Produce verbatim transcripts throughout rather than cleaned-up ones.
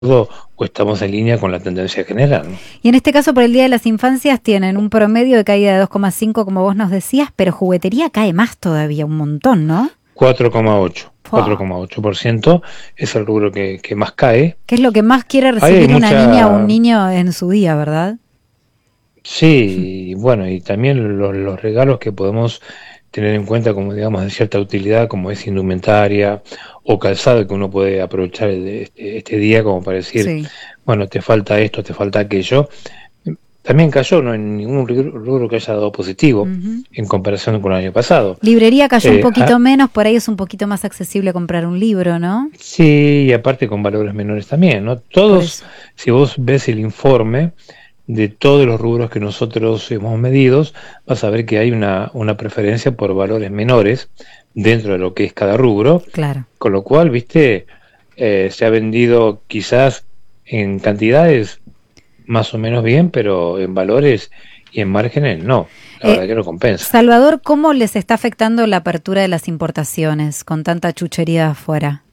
o estamos en línea con la tendencia general, ¿no? Y en este caso, por el Día de las Infancias, tienen un promedio de caída de dos coma cinco, como vos nos decías, pero juguetería cae más todavía, un montón, ¿no? cuatro coma ocho. Wow. cuatro coma ocho por ciento es el rubro que, que más cae. ¿Qué es lo que más quiere recibir Hay una mucha... niña o un niño en su día, verdad? Sí, y bueno, y también los, los regalos que podemos tener en cuenta como, digamos, de cierta utilidad, como es indumentaria o calzado, que uno puede aprovechar este, este día como para decir, Sí. bueno, te falta esto, te falta aquello. También cayó, no en ningún rubro que haya dado positivo uh-huh. en comparación con el año pasado. Librería cayó eh, un poquito a... menos, por ahí es un poquito más accesible comprar un libro, ¿no? Sí, y aparte con valores menores también, ¿no? Todos, si vos ves el informe de todos los rubros que nosotros hemos medido, vas a ver que hay una, una preferencia por valores menores dentro de lo que es cada rubro. Claro. Con lo cual, viste, eh, se ha vendido quizás en cantidades más o menos bien, pero en valores y en márgenes no. La eh, verdad que no compensa. Salvador, ¿cómo les está afectando la apertura de las importaciones con tanta chuchería afuera?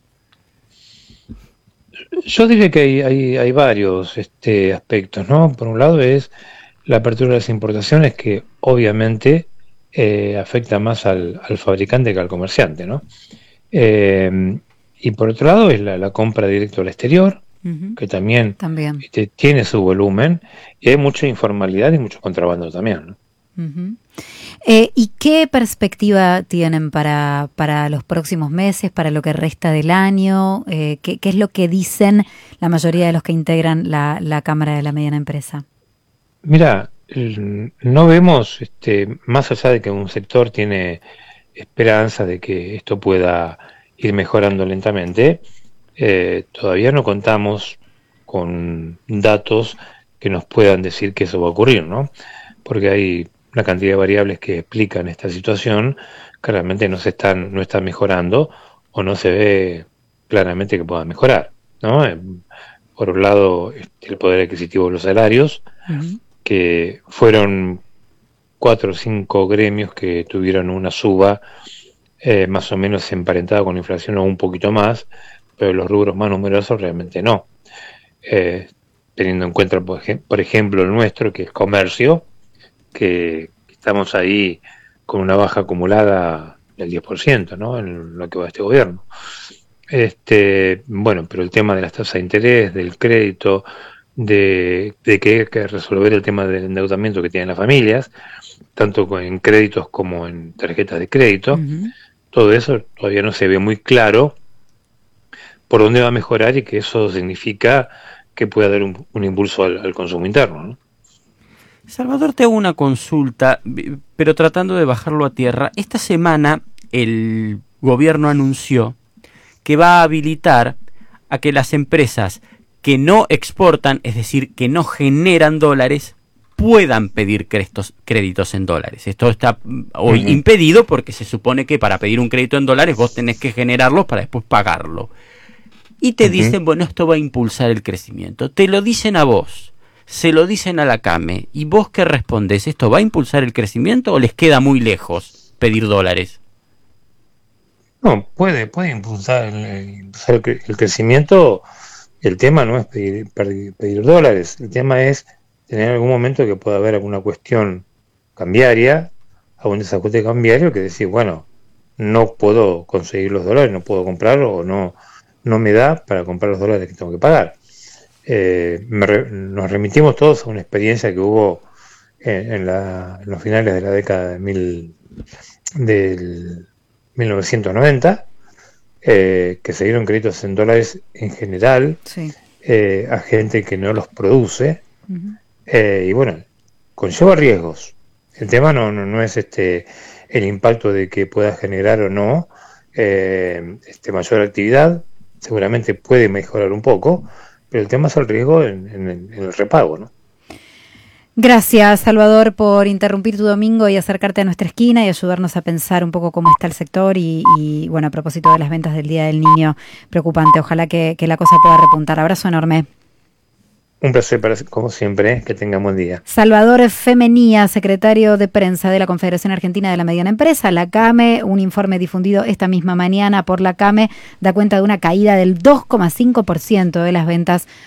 Yo diría que hay, hay, hay varios este, aspectos, ¿no? Por un lado es la apertura de las importaciones, que obviamente eh, afecta más al, al fabricante que al comerciante, ¿no? Eh, y por otro lado es la, la compra directa al exterior, uh-huh. que también, también. Este, tiene su volumen, y hay mucha informalidad y mucho contrabando también, ¿no? Uh-huh. Eh, ¿Y qué perspectiva tienen para, para los próximos meses, para lo que resta del año? Eh, ¿qué, ¿Qué es lo que dicen la mayoría de los que integran la, la Cámara de la Mediana Empresa? Mira, no vemos, este, más allá de que un sector tiene esperanza de que esto pueda ir mejorando lentamente, eh, todavía no contamos con datos que nos puedan decir que eso va a ocurrir, ¿no? Porque hay una cantidad de variables que explican esta situación que realmente no se están, no están mejorando o no se ve claramente que puedan mejorar, ¿no? Por un lado, el poder adquisitivo de los salarios, uh-huh. que fueron cuatro o cinco gremios que tuvieron una suba eh, más o menos emparentada con la inflación o un poquito más, pero los rubros más numerosos realmente no. Eh, teniendo en cuenta, por, ej- por ejemplo, el nuestro, que es comercio, que estamos ahí con una baja acumulada del diez por ciento, ¿no? En lo que va a este gobierno. Este, bueno, pero el tema de las tasas de interés, del crédito, de, de que hay que resolver el tema del endeudamiento que tienen las familias, tanto en créditos como en tarjetas de crédito, uh-huh. todo eso todavía no se ve muy claro por dónde va a mejorar y que eso significa que pueda dar un, un impulso al, al consumo interno, ¿no? Salvador, te hago una consulta, pero tratando de bajarlo a tierra. Esta semana el gobierno anunció que va a habilitar a que las empresas que no exportan, es decir, que no generan dólares, puedan pedir créditos, créditos en dólares. Esto está hoy uh-huh. impedido porque se supone que para pedir un crédito en dólares vos tenés que generarlos para después pagarlo. Y te uh-huh. dicen, bueno, esto va a impulsar el crecimiento. Te lo dicen a vos, se lo dicen a la CAME. ¿Y vos qué respondés? ¿Esto va a impulsar el crecimiento o les queda muy lejos pedir dólares? No, puede, puede impulsar el, impulsar el, el crecimiento. El tema no es pedir, pedir, pedir dólares, el tema es tener algún momento que pueda haber alguna cuestión cambiaria, algún desajuste cambiario que decir, bueno, no puedo conseguir los dólares, no puedo comprarlo o no, no me da para comprar los dólares que tengo que pagar. Eh, me re, nos remitimos todos a una experiencia que hubo en, en, la, en los finales de la década de mil, del mil novecientos noventa, eh, que se dieron créditos en dólares en general, sí. eh, a gente que no los produce, uh-huh. eh, y bueno, conlleva riesgos. El tema no, no, no es este el impacto de que pueda generar o no eh, este mayor actividad, seguramente puede mejorar un poco, pero el tema es el riesgo en, en, en el repago, ¿no? Gracias, Salvador, por interrumpir tu domingo y acercarte a nuestra esquina y ayudarnos a pensar un poco cómo está el sector y, y bueno, a propósito de las ventas del Día del Niño, preocupante. Ojalá que, que la cosa pueda repuntar. Abrazo enorme. Un placer, para, como siempre, ¿eh? Que tengan buen día. Salvador Femenía, secretario de prensa de la Confederación Argentina de la Mediana Empresa, la CAME. Un informe difundido esta misma mañana por la CAME da cuenta de una caída del dos coma cinco por ciento de las ventas